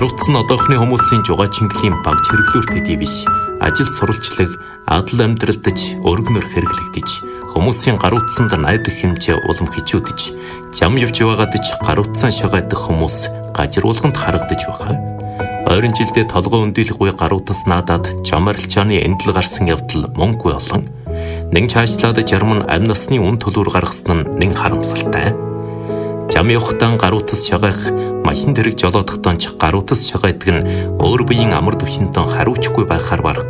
Гаруутс нь одоохны хүмүүсийн жугаачин баг чиргэлүүр төдий биш. Ажил сурвалжлаг, адал амьдралдаж, өргөнөр хэрэглэгдэж, хүмүүсийн гаруутсанд найдах хэмжээ улам хичүүдэж, зам явж байгаадаж гаруутсан шагаадах хүмүүс гажруулганд харагдаж байгаа. Ойрын жилдээ толгой өндөлөх үе гаруутас наадаад жамарилчааны эндэл гарсан явдал мөнгө олон. Нэг цаашлаад жарман амь насны үн төлөөр гаргасан нь нэг харамсалтай. Зам явахдаа гаруутас шагаах, машин тэрэг жолоодохдоо ч гаруутас шагаадаг нь өөр биеийн амар төвчнөд хариуцгүй байхаар барах